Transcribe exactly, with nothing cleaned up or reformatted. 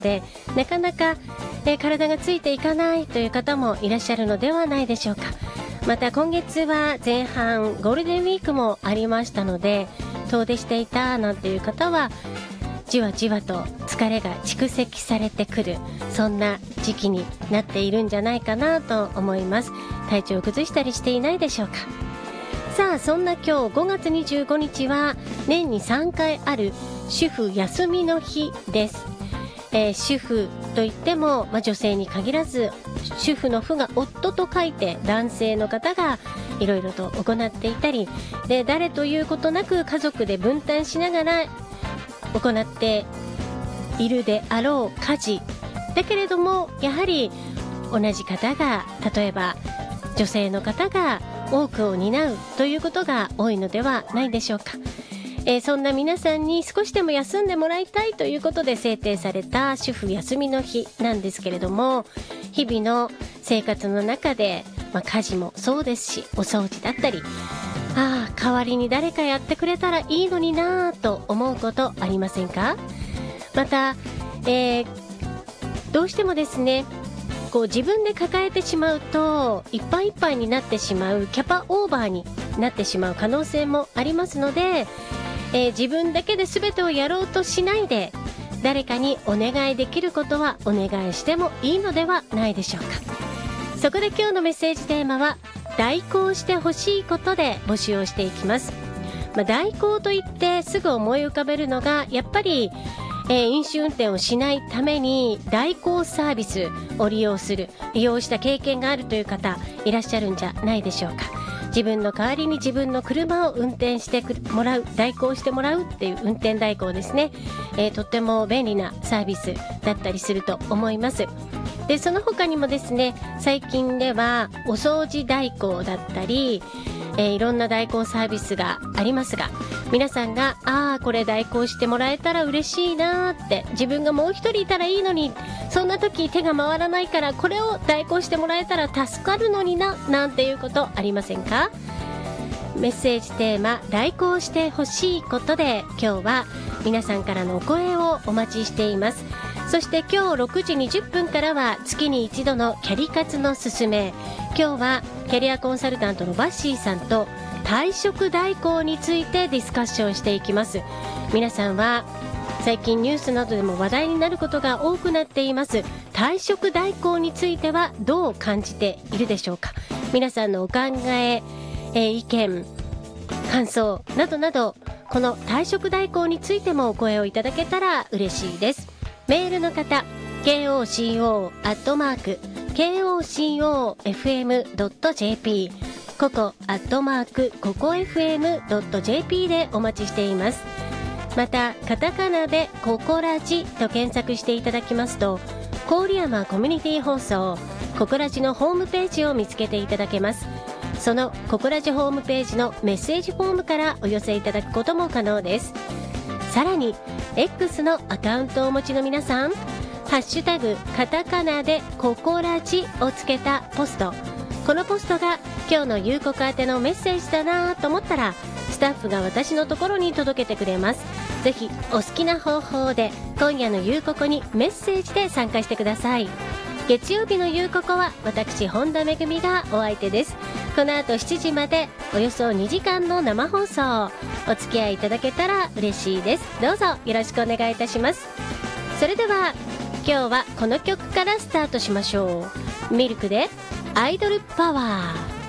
でなかなか、えー、体がついていかないという方もいらっしゃるのではないでしょうか。また今月は前半ゴールデンウィークもありましたので、遠出していたなんていう方はじわじわと疲れが蓄積されてくる、そんな時期になっているんじゃないかなと思います。体調を崩したりしていないでしょうか。さあ、そんな今日ごがつにじゅうごにちは年にさんかいある主婦休みの日です。えー、主婦といっても、まあ、女性に限らず、主婦の婦が夫と書いて男性の方がいろいろと行っていたりで、誰ということなく家族で分担しながら行っているであろう家事だけれども、やはり同じ方が、例えば女性の方が多くを担うということが多いのではないでしょうか。えー、そんな皆さんに少しでも休んでもらいたいということで制定された主婦休みの日なんですけれども、日々の生活の中で、まあ、家事もそうですし、お掃除だったり、ああ代わりに誰かやってくれたらいいのになぁと思うことありませんか。また、えー、どうしてもですね、こう自分で抱えてしまうといっぱいいっぱいになってしまう、キャパオーバーになってしまう可能性もありますので、えー、自分だけで全てをやろうとしないで、誰かにお願いできることはお願いしてもいいのではないでしょうか。そこで今日のメッセージテーマは、代行してほしいことで募集をしていきます。まあ、代行といってすぐ思い浮かべるのが、やっぱりえー、飲酒運転をしないために代行サービスを利用する、利用した経験があるという方いらっしゃるんじゃないでしょうか。自分の代わりに自分の車を運転してもらう、代行してもらうっていう運転代行ですね、えー、とっても便利なサービスだったりすると思います。で、その他にもですね、最近ではお掃除代行だったり、えー、いろんな代行サービスがありますが、皆さんがああこれ代行してもらえたら嬉しいなって、自分がもう一人いたらいいのに、そんな時手が回らないからこれを代行してもらえたら助かるのにな、なんていうことありませんか。メッセージテーマ、代行してほしいことで、今日は皆さんからのお声をお待ちしています。そして今日ろくじにじゅっぷんからは月に一度のキャリ活のすすめ。今日はキャリアコンサルタントのバッシーさんと退職代行についてディスカッションしていきます。皆さんは最近ニュースなどでも話題になることが多くなっています退職代行についてはどう感じているでしょうか。皆さんのお考え、えー、意見、感想などなど、この退職代行についてもお声をいただけたら嬉しいです。メールの方、ケーオーシーオー アットマーク ケーオーシーオーエフエム ドット ジェーピー ココアットマークココ エフエム ドット ジェーピー でお待ちしています。またカタカナでココラジと検索していただきますと、郡山コミュニティ放送ココラジのホームページを見つけていただけます。そのココラジホームページのメッセージフォームからお寄せいただくことも可能です。さらに X のアカウントをお持ちの皆さん、ハッシュタグカタカナでココラジをつけたポスト、このポストが今日の夕刻宛てのメッセージだなと思ったら、スタッフが私のところに届けてくれます。ぜひお好きな方法で今夜の夕刻にメッセージで参加してください。月曜日の夕刻は私本田めぐみがお相手です。この後しちじまでおよそにじかんの生放送、お付き合いいただけたら嬉しいです。どうぞよろしくお願いいたします。それでは今日はこの曲からスタートしましょう。ミルクでアイドルパワー。